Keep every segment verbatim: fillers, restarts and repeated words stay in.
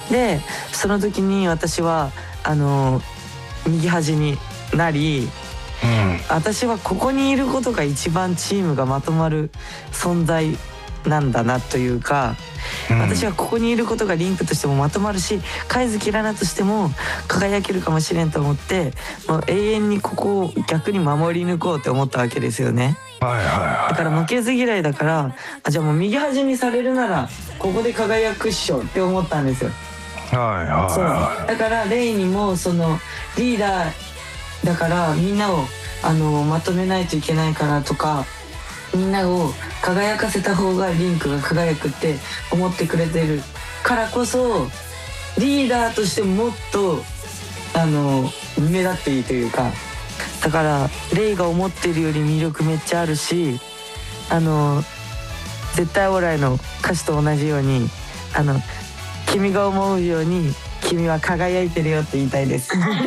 でその時に私はあの右端になり、うん、私はここにいることが一番チームがまとまる存在なんだなというか、うん、私はここにいることがリンクとしてもまとまるし、貝月ラナとしても輝けるかもしれんと思って、もう永遠にここを逆に守り抜こうって思ったわけですよね。はいはいはい、だから負けず嫌いだから、あじゃあもう右端にされるならここで輝くっしょって思ったんですよ。はいはいはい、そうだからレイにもそのリーダーだからみんなをあのまとめないといけないからとか、みんなを輝かせた方がリンクが輝くって思ってくれてるからこそ、リーダーとしてもっとあの目立っていいというか、だからレイが思ってるより魅力めっちゃあるし、あの絶対オーライの歌詞と同じように、あの君が思うように君は輝いてるよって言いたいです。あ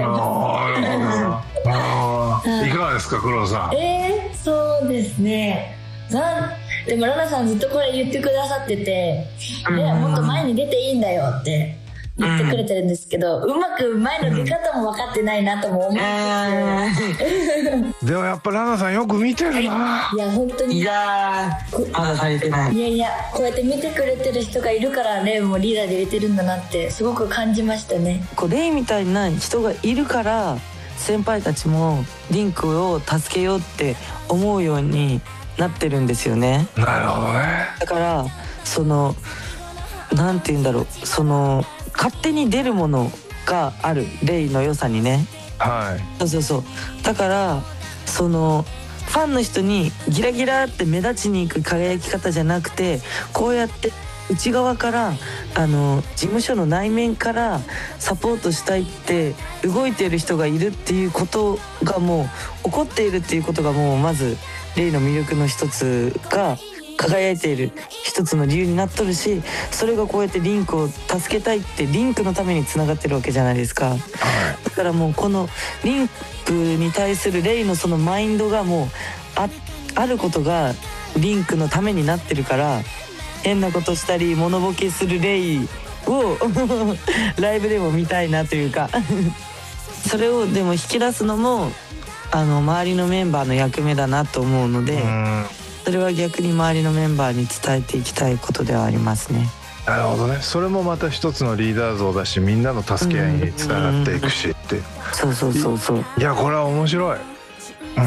いかがですか黒田さん。 えー、そうですね。なでもラナさんずっとこれ言ってくださってて、うん、もっと前に出ていいんだよって言ってくれてるんですけど、うん、うまく前の出方も分かってないなとも思うんですよ。 でもやっぱラナさんよく見てるな。いや本当に、 いやまだされてない。 いやいや、こうやって見てくれてる人がいるからレイもリーダーで入れてるんだなってすごく感じましたね。 こうレイみたいな人がいるから先輩たちもリンクを助けようって思うようになってるんですよね。 なるほどね。 だからそのなんて言うんだろう、その勝手に出るものがあるレイの良さにね。はい。そうそうそう。だからそのファンの人にギラギラって目立ちに行く輝き方じゃなくて、こうやって内側からあの事務所の内面からサポートしたいって動いている人がいるっていうことがもう起こっているっていうことがもうまずレイの魅力の一つが輝いている一つの理由になっとるし、それがこうやってリンクを助けたいってリンクのためにつながってるわけじゃないですか。だからもうこのリンクに対するレイのそのマインドがもう あ, あることがリンクのためになってるから、変なことしたりモノボケするレイをライブでも見たいなというかそれをでも引き出すのもあの周りのメンバーの役目だなと思うので、それは逆に周りのメンバーに伝えていきたいことではありますね。 なるほどね。それもまた一つのリーダー像だし、みんなの助け合いにつながっていくしって。 そうそうそうそう。 いやこれは面白い、うん、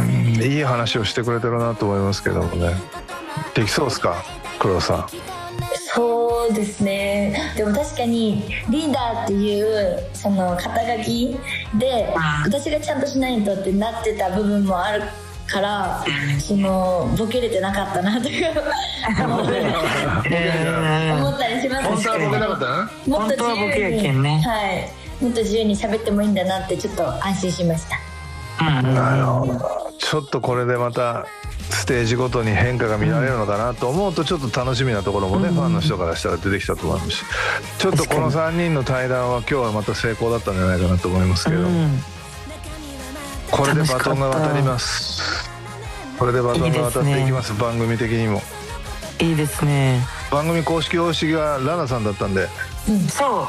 いい話をしてくれてるなと思いますけどもね。できそうですか黒田さん。 そうですね。でも確かにリーダーっていうその肩書きで私がちゃんとしないとってなってた部分もあるから、そのボケれてなかったなとか思ったりします。 本当はボケなかったな。 もっと自由に、ね、はい、もっと自由に喋ってもいいんだなってちょっと安心しました。 なるほど。ちょっとこれでまたステージごとに変化が見られるのかなと思うと、ちょっと楽しみなところもね、うん、ファンの人からしたら出てきたと思うし、ちょっとこのさんにんの対談は今日はまた成功だったんじゃないかなと思いますけど、うん、これでバトンが渡ります。これでバトンが渡っていきます。いいですね、番組的にもいいですね。 番組公式方式がラナさんだったんで、 うん、そう、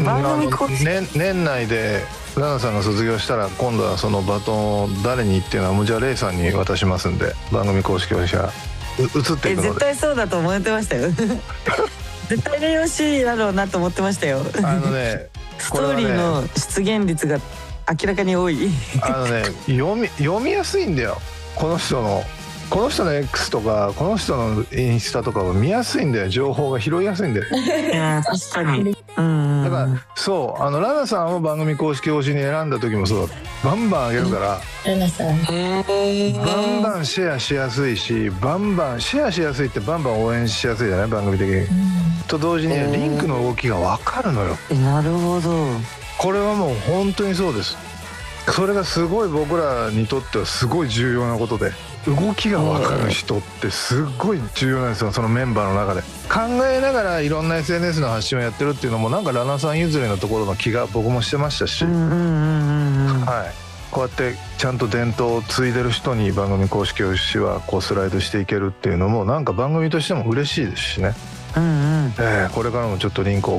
番組公式、 ね、年内でラナさんが卒業したら今度はそのバトンを誰にっていうのはもうじゃあレイさんに渡しますんで、番組公式方式が移っていくので。 絶対そうだと思ってましたよ絶対レイ推しだろうなと思ってましたよ。 あのねストーリーの出現率が明らかに多いあのね読み読みやすいんだよ。この人のこの人の X とかこの人のインスタとかは見やすいんだよ。情報が拾いやすいんだよ。 いや確かに。うんだからそうあのラナさんを番組公式推しに選んだ時もそうだ。バンバンあげるからラナさんバンバンシェアしやすいし、バンバンシェアしやすいってバンバン応援しやすいじゃない番組的に。と同時にリンクの動きが分かるのよ。 なるほど。 これはもう本当にそうです。それがすごい僕らにとってはすごい重要なことで、動きが分かる人ってすごい重要なんですよ。そのメンバーの中で考えながらいろんな エスエヌエス の発信をやってるっていうのもなんかラナさん譲りのところの気が僕もしてましたし、はい、こうやってちゃんと伝統を継いでる人に番組公式推しはこうスライドしていけるっていうのもなんか番組としても嬉しいですしね。うんうん、えー、これからもちょっとリンクを